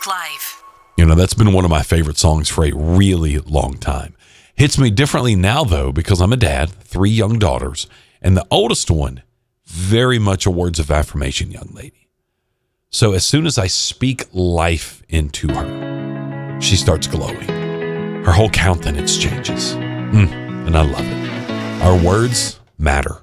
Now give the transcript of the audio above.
Facebook Live. You know, that's been one of my favorite songs for a really long time. Hits me differently now, though, because I'm a dad, 3 young daughters, and the oldest one, very much a words of affirmation young lady. So as soon as I speak life into her, she starts glowing. Her whole countenance changes. And I love it. Our words matter.